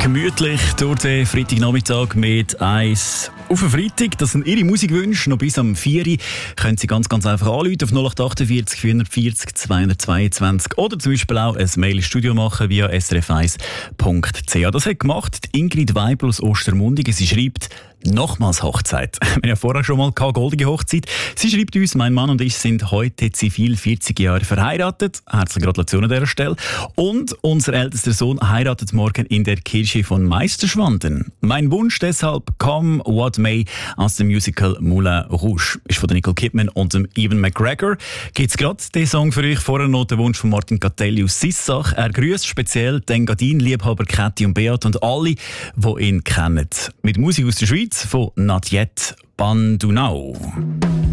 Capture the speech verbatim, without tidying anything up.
Gemütlich durch den Freitagnachmittag mit eins auf den Freitag. Das sind Ihre Musikwünsche. Noch bis am vier Uhr können Sie ganz, ganz einfach anrufen auf null acht achtundvierzig vierhundertvierzig zweihundertzweiundzwanzig oder zum Beispiel auch ein Mail ins Studio machen via s r f eins punkt c h. Das hat gemacht die Ingrid Weibel aus Ostermundigen. Sie schreibt «Nochmals Hochzeit». Wir haben ja vorher schon mal keine goldige Hochzeit. Sie schreibt uns, mein Mann und ich sind heute zivil vierzig Jahre verheiratet. Herzliche Gratulation an dieser Stelle. Und unser ältester Sohn heiratet morgen in der Kirche von Meisterschwanden. Mein Wunsch deshalb «Come What May» aus dem Musical Moulin Rouge. Ist von Nicole Kidman und dem Ewan McGregor. Gibt's gerade den Song für euch? Vorher noch den Wunsch von Martin Catelli aus Sissach. Er grüßt speziell den Engadin-Liebhaber Kathi und Beat und alle, die ihn kennen. Mit Musik aus der Schweiz von Not Yet Bandunau.